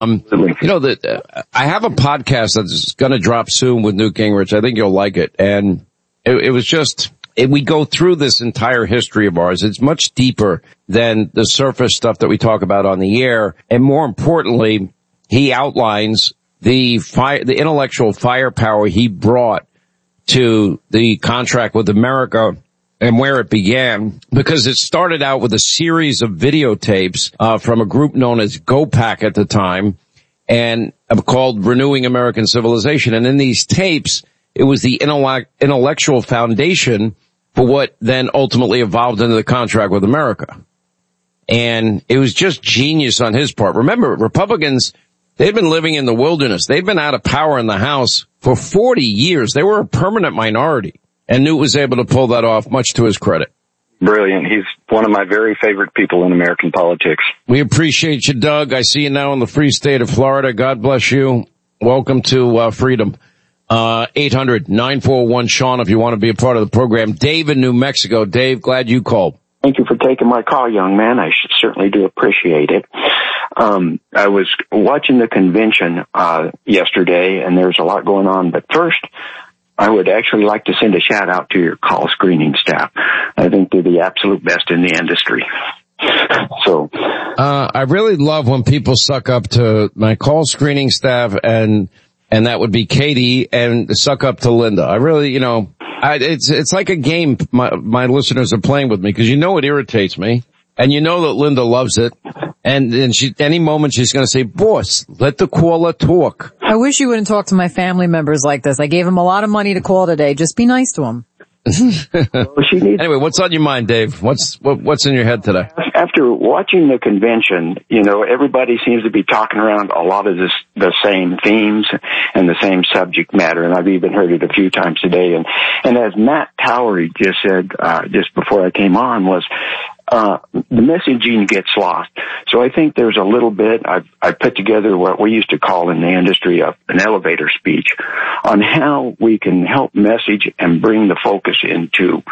You know that I have a podcast that's going to drop soon with Newt Gingrich. I think you'll like it. And it was just, we go through this entire history of ours. It's much deeper than the surface stuff that we talk about on the air. And more importantly, he outlines the intellectual firepower he brought to the contract with America and where it began, because it started out with a series of videotapes from a group known as GOPAC at the time, and called Renewing American Civilization. And in these tapes, it was the intellectual foundation for what then ultimately evolved into the contract with America. And it was just genius on his part. Remember, Republicans, they've been living in the wilderness. They've been out of power in the House for 40 years. They were a permanent minority. And Newt was able to pull that off, much to his credit. Brilliant. He's one of my very favorite people in American politics. We appreciate you, Doug. I see you now in the free state of Florida. God bless you. Welcome to freedom. 800-941-SEAN if you want to be a part of the program. Dave in New Mexico. Dave, glad you called. Thank you for taking my call, young man. I certainly do appreciate it. I was watching the convention yesterday, and there's a lot going on. But first, I would actually like to send a shout out to your call screening staff. I think they're the absolute best in the industry. So, I really love when people suck up to my call screening staff, and that would be Katie, and suck up to Linda. I really, it's like a game my listeners are playing with me, because it irritates me, and that Linda loves it. And then any moment she's going to say, boss, let the caller talk. I wish you wouldn't talk to my family members like this. I gave them a lot of money to call today. Just be nice to them. Anyway, what's on your mind, Dave? What's in your head today? After watching the convention, everybody seems to be talking around a lot of the same themes and the same subject matter, and I've even heard it a few times today. And as Matt Towery just said, just before I came on, was, the messaging gets lost. So I think there's a little bit, I've put together what we used to call in the industry an elevator speech on how we can help message and bring the focus into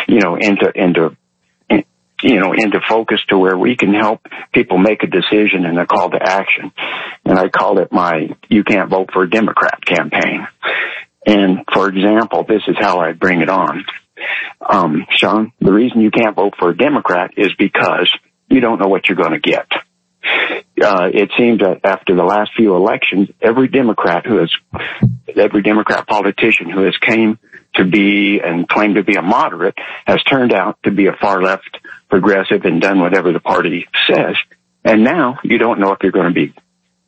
focus to where we can help people make a decision and a call to action. And I called it my You Can't Vote for a Democrat campaign. And for example, this is how I bring it on. Sean, the reason you can't vote for a Democrat is because you don't know what you're going to get. It seems that after the last few elections, every Democrat politician who has came to be and claimed to be a moderate has turned out to be a far left progressive and done whatever the party says. And now you don't know if they're going to be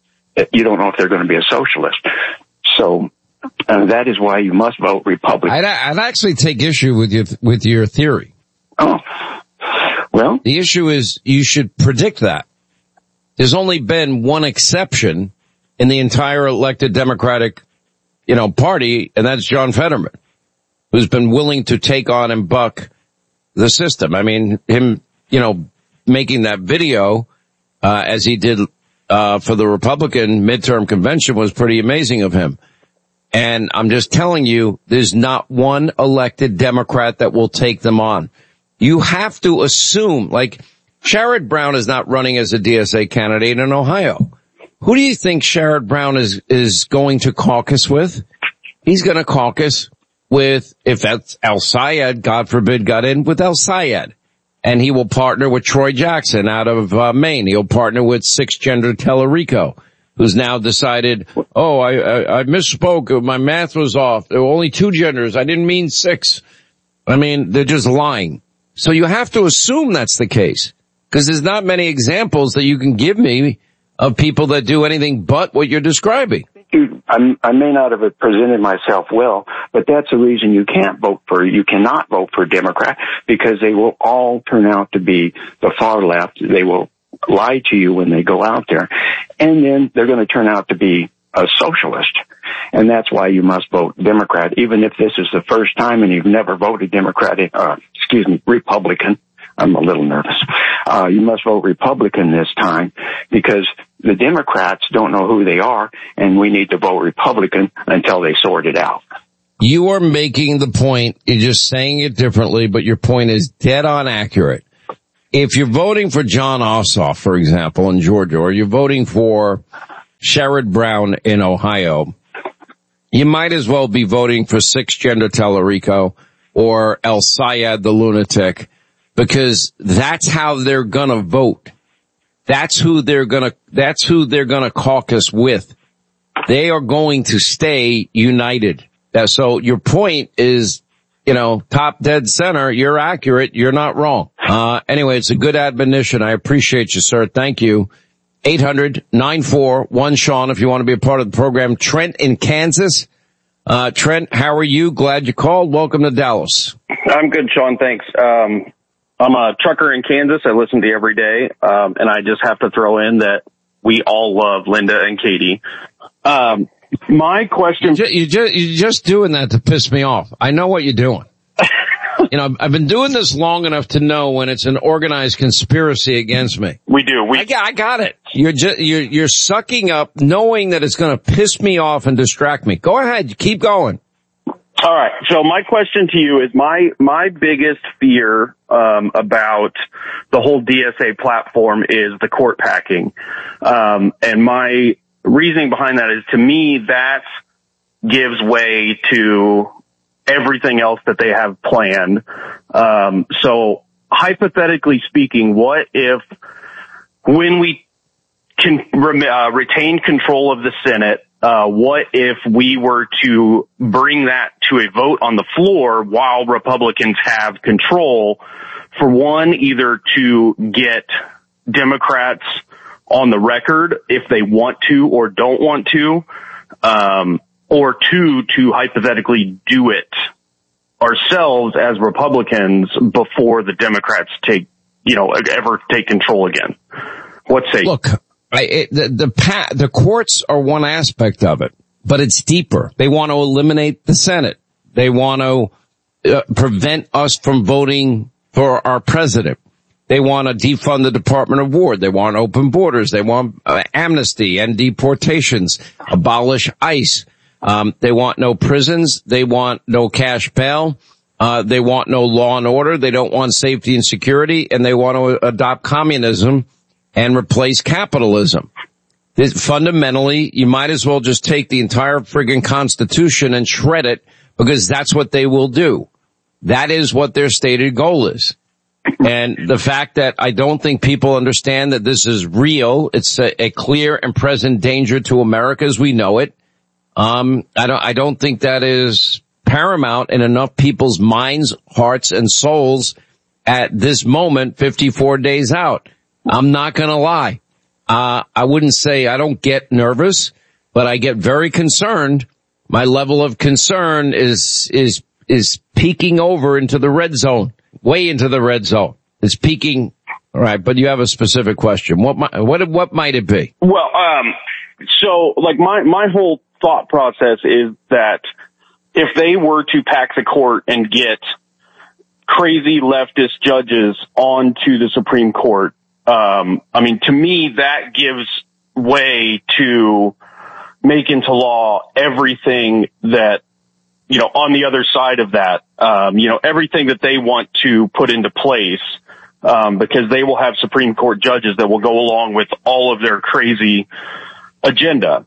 a socialist. So, that is why you must vote Republican. I'd actually take issue with your theory. Oh, well, the issue is you should predict that. There's only been one exception in the entire elected Democratic, party, and that's John Fetterman, who's been willing to take on and buck the system. I mean, him, making that video, as he did, for the Republican midterm convention was pretty amazing of him. And I'm just telling you, there's not one elected Democrat that will take them on. You have to assume, like, Sherrod Brown is not running as a DSA candidate in Ohio. Who do you think Sherrod Brown is going to caucus with? He's going to caucus with, if that's El Sayed, God forbid, got in, with El Sayed. And he will partner with Troy Jackson out of Maine. He'll partner with Six-Gender Tellerico, who's now decided, I misspoke. My math was off. There were only 2 genders. I didn't mean 6. I mean, they're just lying. So you have to assume that's the case, because there's not many examples that you can give me of people that do anything but what you're describing. I may not have presented myself well, but that's the reason you cannot vote for a Democrat, because they will all turn out to be the far left. They will lie to you when they go out there, and then they're going to turn out to be a socialist. And that's why you must vote Democrat, even if this is the first time and you've never voted Republican. I'm a little nervous. You must vote Republican this time, because the Democrats don't know who they are, and we need to vote Republican until they sort it out. You are making the point. You're just saying it differently, but your point is dead on accurate. If you're voting for John Ossoff, for example, in Georgia, or you're voting for Sherrod Brown in Ohio, you might as well be voting for 6-Gender Tellerico or El Sayed the lunatic, because that's how they're gonna vote. That's who they're gonna caucus with. They are going to stay united. So your point is, top dead center. You're accurate. You're not wrong. Anyway, it's a good admonition. I appreciate you, sir. Thank you. 800-941-SEAN if you want to be a part of the program. Trent in Kansas. Trent, how are you? Glad you called. Welcome to Dallas. I'm good, Sean. Thanks. I'm a trucker in Kansas. I listen to you every day. And I just have to throw in that we all love Linda and Katie. My question. You're just doing that to piss me off. I know what you're doing. I've been doing this long enough to know when it's an organized conspiracy against me. We do. I got it. You're sucking up knowing that it's going to piss me off and distract me. Go ahead. Keep going. All right. So my question to you is my biggest fear, about the whole DSA platform is the court packing. And my reasoning behind that is, to me, that gives way to everything else that they have planned. So hypothetically speaking, what if when we can retain control of the Senate, what if we were to bring that to a vote on the floor while Republicans have control, for one, either to get Democrats on the record if they want to or don't want to, or two, to hypothetically do it ourselves as Republicans before the Democrats ever take control again. What say you? Look, the courts are one aspect of it, but it's deeper. They want to eliminate the Senate. They want to prevent us from voting for our president. They want to defund the Department of War. They want open borders. They want amnesty and deportations, abolish ICE. They want no prisons. They want no cash bail. They want no law and order. They don't want safety and security. And they want to adopt communism and replace capitalism. Fundamentally, you might as well just take the entire friggin' Constitution and shred it, because that's what they will do. That is what their stated goal is. And the fact that I don't think people understand that this is real, it's a clear and present danger to America as we know it. I don't think that is paramount in enough people's minds, hearts, and souls at this moment, 54 days out. I'm not gonna lie. I wouldn't say I don't get nervous, but I get very concerned. My level of concern is peeking over into the red zone, way into the red zone. It's peaking. All right, but you have a specific question. What might it be? Well, so like my whole thought process is that if they were to pack the court and get crazy leftist judges onto the Supreme Court, to me, that gives way to make into law everything that, on the other side of that, everything that they want to put into place, because they will have Supreme Court judges that will go along with all of their crazy agenda.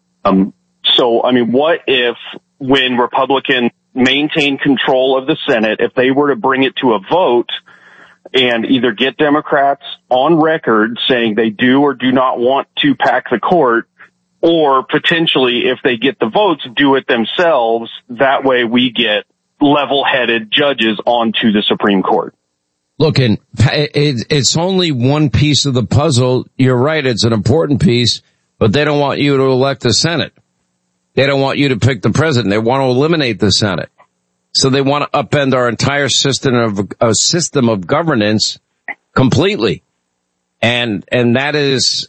What if, when Republicans maintain control of the Senate, if they were to bring it to a vote and either get Democrats on record saying they do or do not want to pack the court, or potentially, if they get the votes, do it themselves. That way we get level-headed judges onto the Supreme Court. Look, it's only one piece of the puzzle. You're right, it's an important piece, but they don't want you to elect the Senate. They don't want you to pick the president. They want to eliminate the Senate. So they want to upend our entire system of governance completely. And that is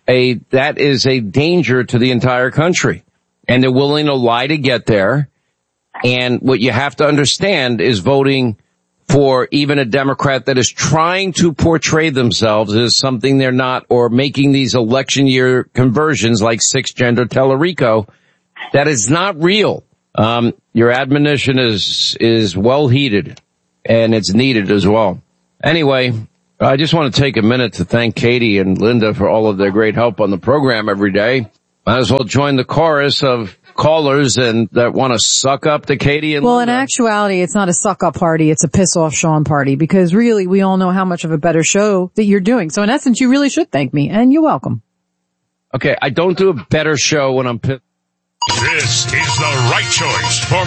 a danger to the entire country. And they're willing to lie to get there. And what you have to understand is voting for even a Democrat that is trying to portray themselves as something they're not, or making these election year conversions like 6-Gender Tellerico, that is not real. Your admonition is well heeded, and it's needed as well. Anyway, I just want to take a minute to thank Katie and Linda for all of their great help on the program every day. Might as well join the chorus of callers and that want to suck up to Katie and Well, Linda. in actuality, it's not a suck up party. It's a piss off Sean party, because really we all know how much of a better show that you're doing. So in essence, you really should thank me, and you're welcome. Okay, I don't do a better show when I'm pissed. This is the right choice for